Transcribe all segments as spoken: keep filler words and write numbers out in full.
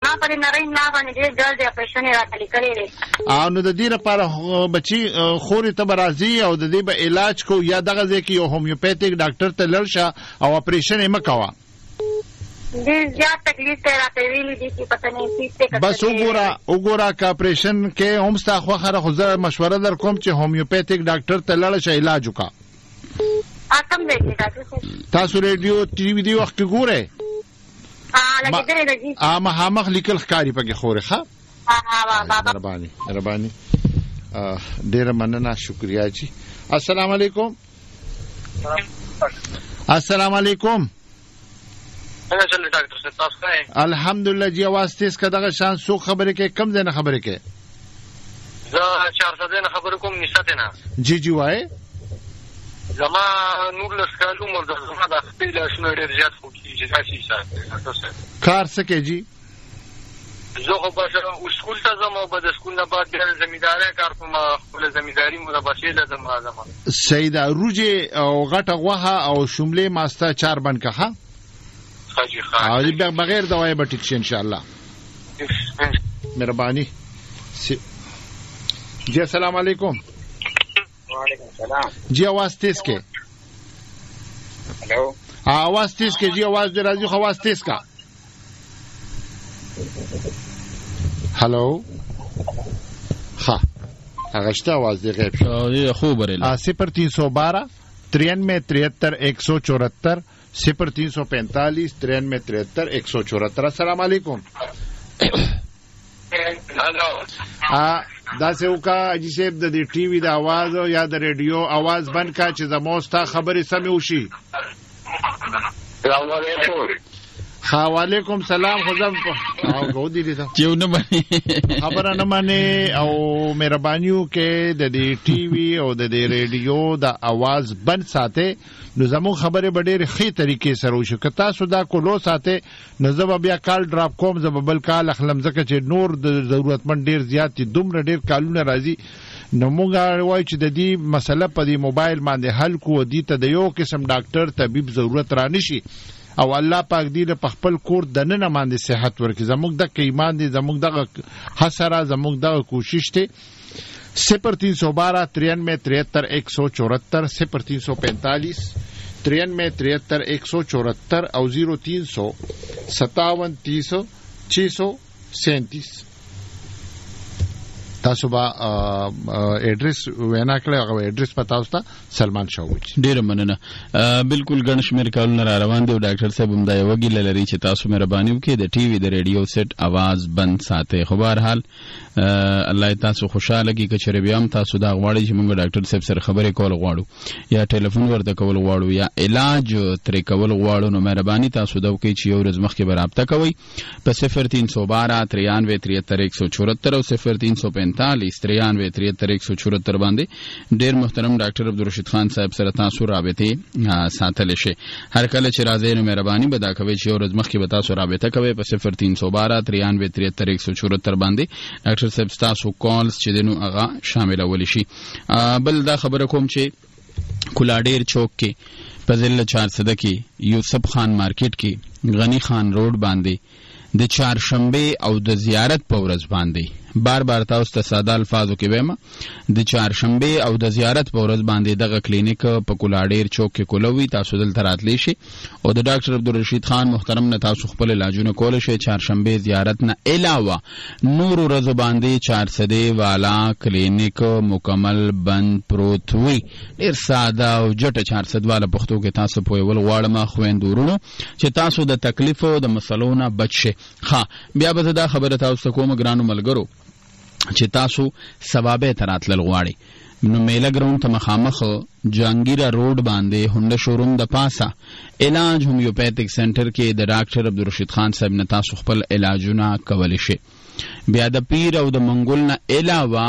ما پر نری نه باندې ډېر درد یا پېښنې راټلې کړې دي او نو د دې لپاره بچي خوري ته راځي او د دې به علاج کو یا دغه ځکه یو هومیوپیتیک ډاکټر ته لړشه او اپریشن یې مکوا ډېر زیات تکلیف ته راته ویلي دي چې پته نه څه بس وګوره وګوره که اپریشن کې هم ستا خوښه خو زه مشوره در کوم چې هومیوپیتیک ډاکټر ته لاړ شې علاج وکړه اته مې ډاکټر تاسو ریډیو ټي وی دی وخت ګوره ها لکه دې راځي ا مخامخ لیکل ښکاری پکې خوري ښه ها ها بابا مهرباني مهرباني ډېر مننه شکریا جی السلام علیکم السلام علیکم څنګه چل ډاکټر صاحب تاسو ښه الحمدلله جی आवाज تیز کا دغه شان سو خبره کې کم ځنه خبره کې زه چار سو دینه خبر کوم نشته نه جی جی وای زما نور له سکالو مر د زما د خپل شنو ډیر زیات خو کیږي تاسو یې کار څه کې جی زه خو بس اسکول ته ځم او بعد اسکول نه بعد بیا زمینداری کار کوم خپل زمینداری مو د بچیله د ما زما سیدا روجه او غټه غوها او شمله ماستا چار بن کا ها حاجی خان او بغیر دوايي به ټیک شي ان شاء الله مهرباني جی السلام علیکم وعلیکم السلام جی आवाज تیز کې हेलो आवाज तेज के जी आवाज दे राजू आवाज तेज का हेलो हाँ अगश्ता आवाज दे गैब ये खूब बरेला सिफर तीन सौ बारह तिरानवे तिहत्तर एक सौ चौहत्तर सिफर तीन सौ पैंतालीस तिरानवे तिहत्तर एक सौ चौहत्तर अस्सलाम वालेकुम हेलो आ دا سه وکا اجي صاحب د دې ټي وي د आवाज او یا د ریډیو आवाज بند کا چې زموستا خبرې سمې وشي السلام علیکم ها وعلیکم سلام خدام او غودي دي چې نه باندې خبره نه مانی او مهربانيو کې د دې ټي وي او د دې ریډیو د आवाज بند ساته نو زمو خبره ډېر ښه طریقې سره وشو که تاسو دا کولو ساته نو زه بیا کال ډراپ کوم زه بل کال اخلم ځکه چې نور د ضرورتمند ډېر زیات دي دومره ډېر کالونه راځي نو موږ وایو چې د دې مسله په دې موبایل باندې حل کوو دي ته د یو قسم ډاکټر طبيب ضرورت را نشي او الله پاک دې په خپل کور د نن باندې صحت ورکړي زموږ د ایمان دې زموږ د حسره زموږ د کوشش ته صفر तीन सौ बारह तिरानवे तिहत्तर एक सौ चौहत्तर صفر तीन सौ पैंतालीस तिरानवे तिहत्तर एक सौ चौहत्तर और जीरो तीन सौ सत्तावन तीस छह सौ सैंतीस تاسو با اډریس وینا کړی هغه اډریس پتا اوسه سلمان شاوچ ډیر مننه بالکل ګڼ شمیر کالونه را روان دي ډاکټر صاحب هم دا یو ګیل لري چې تاسو مهرباني وکړئ د ټي وي د ریډیو سیټ आवाज بند ساتئ خو بهر حال الله تاسو خوشاله کی کچره بیا هم تاسو دا غواړئ چې موږ ډاکټر صاحب سره خبرې کول غواړو یا ټلیفون ورته کول غواړو یا علاج ترې کول غواړو نو مهرباني تاسو دا وکړئ چې یو ورځ مخکې به رابطه کوئ په صفر तीन सौ बारह तिरानवे तिहत्तर एक सौ चौहत्तर او صفر तीन सौ पैंतालीस तिरानवे तिहत्तर एक सौ चौहत्तर باندې ډیر محترم ډاکټر عبدالرشید خان صاحب سره تاسو رابطه ساتل شي هر کله چې راځي نو مهرباني به دا کوي چې یو ورځ مخکې به تاسو رابطه کوئ په صفر तीन सौ बारह तिरानवे तिहत्तर एक सौ चौहत्तर باندې ډاکټر صاحب تاسو کالز چې دینو هغه شامل ول شي بل دا خبره کوم چې کولاډیر چوک کې په ضلع چارسده کې یوسف خان مارکیټ کې غنی خان روډ باندې د چهارشنبه او د زیارت په ورځ باندې بار بار تاسو ته ساده الفاظو کې وایم د چهارشنبه او د زیارت په ورځ باندې دغه کلینیک په کولاډیر چوک کې کولوي تاسو دلته راتلی شي او د ډاکټر عبدالرشید خان محترم نه تاسو خپل علاجونه کول شي چهارشنبه زیارت نه علاوه نور ورځ باندې چارسده والا کلینیک مکمل بند پروت وي ډیر ساده او جټه چارسده والا پښتو کې تاسو په ول غواړم خويندورونو چې تاسو د تکلیف او د مسلونو بچ شي ها بیا به دا خبره تاسو کوم ګرانو ملګرو چې تاسو ثوابه تراتل غواړي نو میله ګراوند ته مخامخ جانگیرا روډ باندې هونډه شوروم د پاسه علاج هومیوپیتیک سنټر کې د ډاکټر عبدالرشید خان صاحب نه تاسو خپل علاجونه کولی شي بیا د پیر او د منګول نه علاوه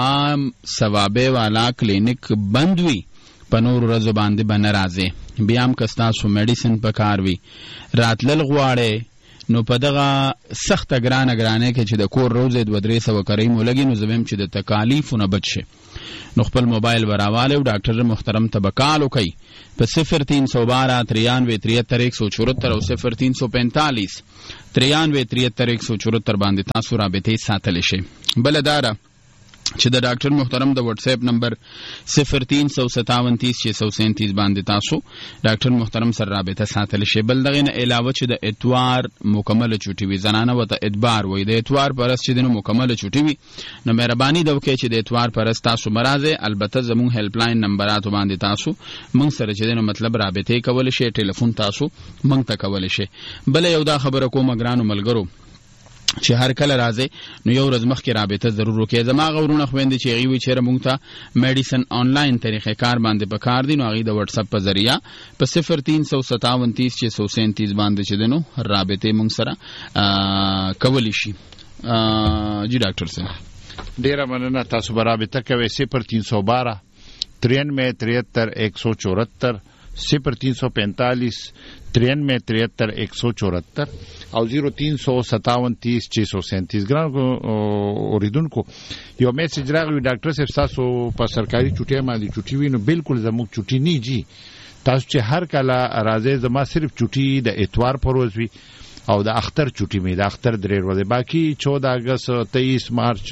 ثوابه والا کلینیک بندوي په نور ورځو باندې به نه راځي بیا هم که تاسو میډیسن په کار وي راتلل غواړئ نو په دغه سخته ګرانه ګرانه کې چې د کور روزې دوه درې سوه کرۍ مو لګي نو زه وایم چې د تکالیفو نه بچ شي نو خپل موبایل براواله او ډاکټر محترم تبکالو کوي په صفر تین سو بارہ ترانوے تریہتر ایک سو چورہتر او صفر تین سو پینتالیس ترانوے تریہتر ایک سو چورہتر باندې تاسو رابطه ساتل شي. بلدارا چې د ډاکټر محترم د واتس اپ نمبر صفر تین سو ستاون تیس چھ سو سینتیس باندې تاسو ډاکټر محترم سره رابطه ساتل شي. بل دغه نه علاوه چې د اتوار مکمل چوټي وي زنانه وته ادبار وي د اتوار پرس چې د مکمل چوټي وي نو مهرباني د وکړي چې د اتوار پرس تاسو مرزه البته زمون هیلپ لاین نمبرات باندې تاسو مونږ سره چې د مطلب رابطه کول شي ټلیفون تاسو مونږ ته کول شي. بل یو دا خبره کوم ګرانو ملګرو چې هر کله راځي نو یو ورځ مخکې رابطه ضرور وکړي. زما غوړونه خويندې چې هغوی چېرې مونږ ته میډیسن آنلاین طریقې کار باندې په کار دي نو هغوی د وټساپ په ذریعه په صفر تین سو ستاون تیس چھ سو سینتیس باندې چې دی نو رابطې مونږ سره کولی شي. جی ډاکټر صاحب ډېره مننه. تاسو به رابطه کوئ صفر تین سو بارہ ترانوے تریہتر ایک سو چورہتر صفر تین سو پینتالیس ترانوے تریہتر ایک سو چورہتر او زیرو تین سو ستاون تیس چھ سو سینتیس. ګران اوریدونکو یو میسج راغلی ډاکټر صاحب تاسو په سرکاري چوټي باندې چوټي وینو بالکل زموږ چوټي نه جی تاسو چې هر کله راځي زما صرف چوټي د اتوار پر ورځ وي او د اختر چوټي می د اختر درې ورځې باقي چودہ اگست تیئیس مارچ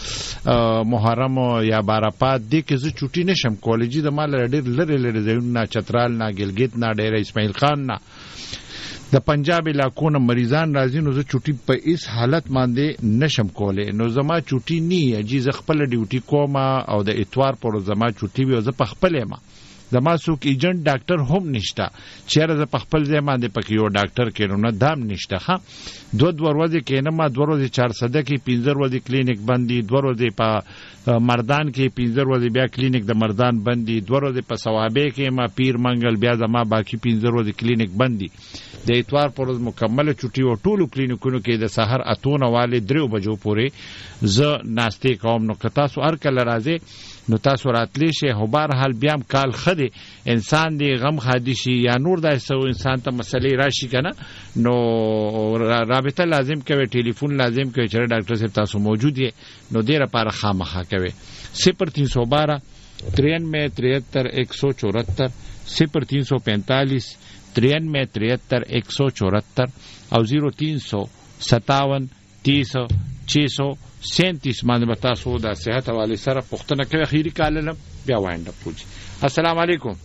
محرم یا بارپات دې کې زه چوټي نشم کولای جی د مال ډېر لري لري ځایونه چترال نه ګلګیت نه ډېر اسماعیل خان نه د پنجاب علاقو نه مریضان راځي نو زه چوټي په اس حالت باندې نشم کولای نو زما چوټي نه جی ز خپل ډیوټي کوم او د اتوار پر زما چوټي وي زه په خپل ما زما څوک ایجنټ ډاکټر هم نشته چیرې زه په خپل ځای باندې پکې یو ډاکټر کینو نه دام نشته ها دو دو ورځې کینه ما دو ورځې چار صده کې پنځه ورځې کلینیک بندي دو ورځې په مردان کې پنځه ورځې بیا کلینیک د مردان بندي دو ورځې په ثوابه کې ما پیر منګل بیا زما باقي پنځه ورځې کلینیک بندي د اتوار پر ورځ مکمل چوټي او ټولو کلینیکونو کې د سحر اتونه والے درو بجو پورې ز ناشته کوم نو کتا سو هر کله راځي نو تاسو راتلی شي هو بهر حال بیا کال خدي انسان دی غم خادي شي یا نور دای سو انسان ته مسلې راشي کنه نو رابطه لازم کوي ټلیفون لازم کوي چې ډاکټر صاحب تاسو موجود یې نو ډیر لپاره خامخا کوي صفر تین سو بارہ ترانوے تریہتر ایک سو چورہتر صفر تین سو پینتالیس ترانوے تریہتر ایک سو چورہتر او زیرو تین سو ستاون تیس چھ سو سینتیس باندې به تاسو د صحت حوالې سره پوښتنه کوي. اخیری کال بیا وایند پوجي. السلام علیکم.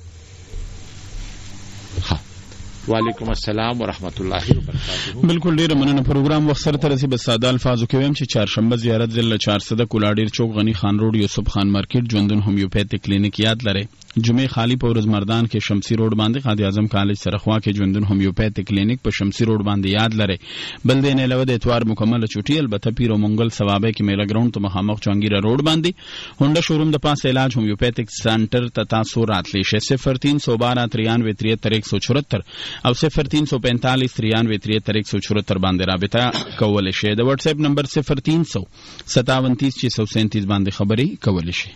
ها وعلیکم السلام ورحمت الله وبرکاته. بالکل ډیره مننه. پروګرام وخت سره ترسي بس ساده الفاظو کې ویم چې چهارشنبه زیارت ضلع چار صد کولاډیر چوک غنی خان روډ یوسف خان مارکیټ ژوندون هومیوپیتیک کلینیک یاد لري. جمعه خالی په ورځ مردان کې شمسی روډ باندې قائد اعظم کالج سره خوا کې ژوندون هومیوپیتیک کلینیک په شمسی روډ باندې یاد لري. بل دین علاوه د اتوار مکمل چوټي البته پیرو منګل ثوابه کې میلا ګراوند ته مخامخ چونګیرا روډ باندې هونډا شوروم د پاس علاج هومیوپیتیک سنټر ته تاسو راتلی شئ. صفر تین سو بارہ ترانوے تریہتر ایک سو چورہتر او صفر تین سو پینتالیس ترانوے تریہتر ایک سو چورہتر باندې رابطه کول شي. د واتس اپ نمبر صفر تین سو ستاون تیس چھ سو سینتیس باندې خبري کول شي.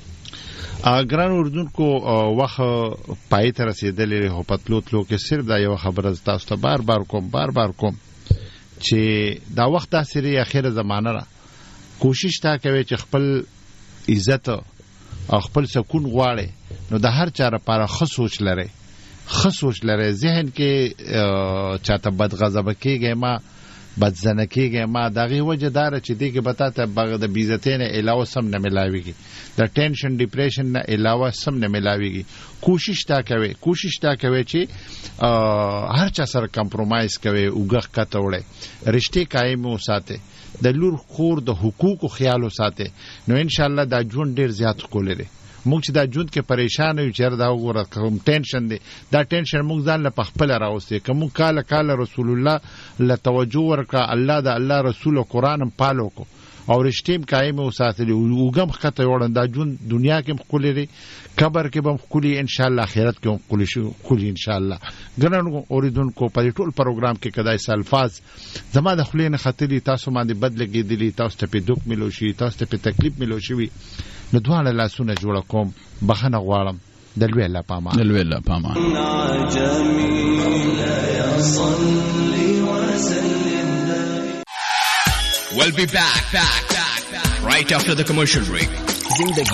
ګران اردوونکو وخت پای ته رسیدلې هو پتلو تلو کې صرف دا یو خبره تاسو ته بار بار کوم بار بار کوم چې دا وخت داسې اخیره زمانه را کوشش تا کوي چې خپل عزت او خپل سکون غواړي نو د هر چا لپاره ښه سوچ لري ښه سوچ لري ذهن کې چاته بد غضب کېږي ما بدزنه کېږي ما دغه وجه دار چې دې کې بتا ته بغه د بیزتین علاوه سم نه ملاويږي د ټینشن ډیپریشن نه علاوه سم نه ملاويږي. کوشش تا کوي کوشش تا کوي چې هر چا سره کمپرومایز کوي اوګه کته وړي رشتې قائم وساته د لور خور د حقوقو خیال وساته نو ان شاء الله دا ژوند ډیر زیات کولري. موږ چې دا ژوند کې پریشان یو چیر دا وګوره کوم ټینشن دی دا ټینشن موږ ځان له خپل راوستي کوم کال کال رسول الله له توجه ورکړه الله دا الله رسول او قران پالو کو او رښتیم قائم وساتلی وګم خطه وړاند دا ژوند دنیا کې مخکولې لري قبر کې به مخکولي ان شاء الله آخرت کې مخکولي شو خولي ان شاء الله. ګرانو اوریدونکو په ټول پروګرام کې کدای الفاظ زما د خلینو خطري تاسو باندې بدلګې دي تاسو ته په دوک ملو شي تاسو ته په تکلیف ملو شي نو دواړه لاسونه جوړ کوم بخنه غواړم د لوی الله پامان د لوی الله پامان. We'll be back, back, back, back right after the commercial break. जिंदगी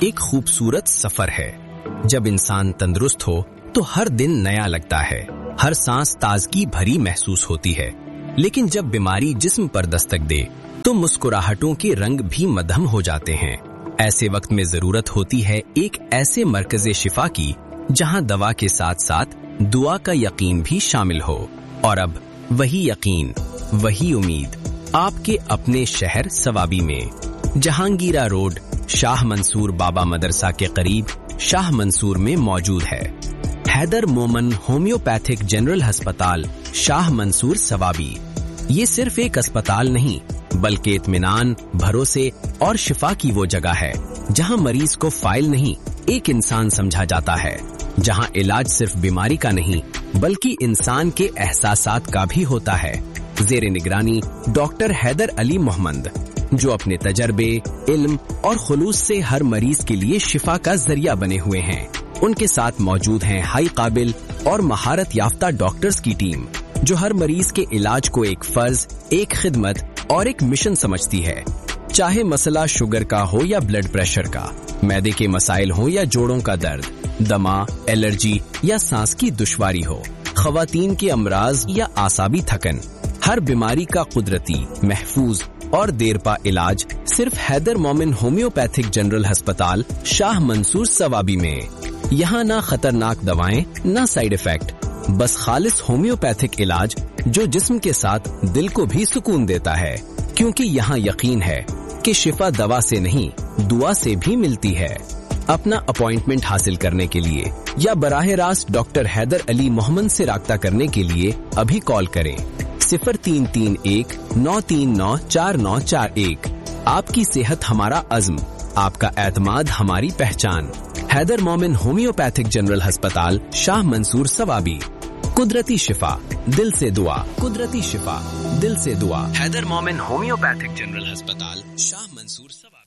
ایک خوبصورت سفر ہے. جب انسان تندرست ہو تو ہر دن نیا لگتا ہے, ہر سانس تازگی بھری محسوس ہوتی ہے. لیکن جب بیماری جسم پر دستک دے تو مسکراہٹوں کے رنگ بھی مدھم ہو جاتے ہیں. ایسے وقت میں ضرورت ہوتی ہے ایک ایسے مرکز شفا کی جہاں دوا کے ساتھ ساتھ دعا کا یقین بھی شامل ہو. اور اب وہی یقین, وہی امید آپ کے اپنے شہر سوابی میں, جہانگیرہ روڈ, شاہ منصور بابا مدرسہ کے قریب شاہ منصور میں موجود ہے. حیدر مومن ہومیوپیتھک جنرل ہسپتال, شاہ منصور سوابی. یہ صرف ایک اسپتال نہیں بلکہ اطمینان, بھروسے اور شفا کی وہ جگہ ہے جہاں مریض کو فائل نہیں ایک انسان سمجھا جاتا ہے, جہاں علاج صرف بیماری کا نہیں بلکہ انسان کے احساسات کا بھی ہوتا ہے. زیر نگرانی ڈاکٹر حیدر علی محمد, جو اپنے تجربے, علم اور خلوص سے ہر مریض کے لیے شفا کا ذریعہ بنے ہوئے ہیں. ان کے ساتھ موجود ہیں ہائی قابل اور مہارت یافتہ ڈاکٹرز کی ٹیم جو ہر مریض کے علاج کو ایک فرض, ایک خدمت اور ایک مشن سمجھتی ہے. چاہے مسئلہ شوگر کا ہو یا بلڈ پریشر کا, معدے کے مسائل ہوں یا جوڑوں کا درد, دما, الرجی یا سانس کی دشواری ہو, خواتین کے امراض یا اعصابی تھکن, ہر بیماری کا قدرتی, محفوظ اور دیر پا علاج صرف حیدر مومن ہومیوپیتھک جنرل ہسپتال شاہ منصور سوابی میں. یہاں نہ خطرناک دوائیں نہ سائیڈ افیکٹ, بس خالص ہومیوپیتھک علاج جو جسم کے ساتھ دل کو بھی سکون دیتا ہے. کیونکہ یہاں یقین ہے کہ شفا دوا سے نہیں دعا سے بھی ملتی ہے. اپنا اپوائنٹمنٹ حاصل کرنے کے لیے یا براہ راست ڈاکٹر حیدر علی محمد سے رابطہ کرنے کے لیے ابھی کال کریں صفر تین تین ایک نو تین نو چار نو چار ایک. آپ کی صحت ہمارا عزم, آپ کا اعتماد ہماری پہچان. حیدر مومن ہومیوپیتھک جنرل ہسپتال شاہ منصور سوابی. قدرتی شفا دل سے دعا, قدرتی شفا دل سے دعا. حیدر مومن ہومیوپیتھک جنرل ہسپتال شاہ منصور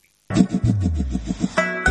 سوابی.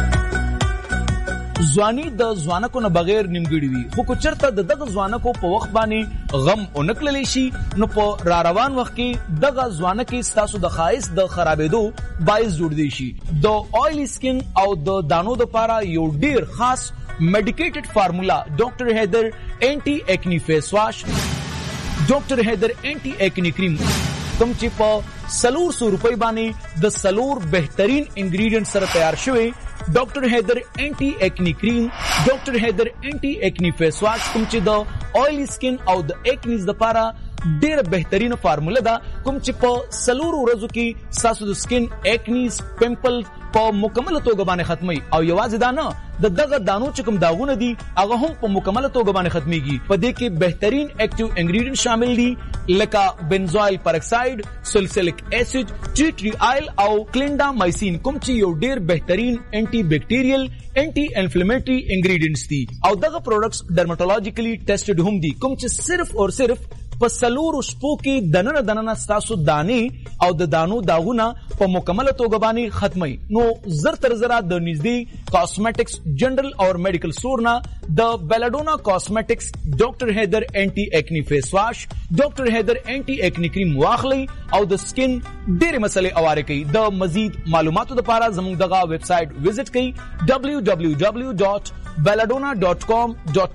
ځواني د ځوانکو نه بغیر نیمګړي وي, خو که چېرته د دغه ځوانکو په وخت باندې غم ونه کړلی شي نو په را روان وخت کې دغه ځوانکې ستاسو د ښایست د خرابېدو باعث جوړدی شي. د آیلی سکن او د دانو دپاره یو ډیر خاص میډیکیټډ فارمولا ډاکټر حیدر اینټي ایکنی فیس واش, ډاکټر حیدر اینټي ایکنی کریم, کوم چې په سلور سو روپۍ باندې د سلور بهترین انګریډینټ سره تیار شوی. ډاکټر حیدر اینټي ایکنی کریم, ډاکټر حیدر اینټي ایکنی فیس واش, کوم چې د آیلی سکن او د ایکنیز دپاره ډیره بهترینه فارموله ده, کوم چې په سلور ورځو کې ستاسو د سکن ایکنیز, پمپل په مکمله توګه باندې ختمي. او یوازې دا نه, د دغه دانو چې کوم داغونه دي هغه هم په مکمله توګه باندې ختميږي. په دې کې بهترین ایکټیو انګریډینټ شامل دي لکه بنزوایل پرکساید, سلسلک ایسڈ, ټی ټری آیل او کلینډامایسین, کوم چې یو ډیر بهترین انټي بیکټیریل, انټي انفلیمیټری انګریډینټس دي. او دغه پروډکټس ډرماټولوژیکلی ټیسټډ هم دي, کوم چې صرف اور صرف په سلورو شپو کې دننه دننه ستاسو دانې او د دانو داغونه په مکمله توګه باندې ختمي. نو زر تر زره د نږدې کاسمیټکس جنرل او میډیکل سٹور نه د بیلاډونا کاسمیټکس ډاکټر حیدر اینټي ایکنی فیس واش, ډاکټر حیدر اینټي ایکنی کریم واخلي او د سکن ډېرې مسلې اواره کوي. د مزید معلوماتو لپاره زموږ دغه ویب سایټ وزټ کړئ ڈبلیو ڈبلیو ڈبلیو ډاٹ بیلاډونا ډاٹ کام ډاٹ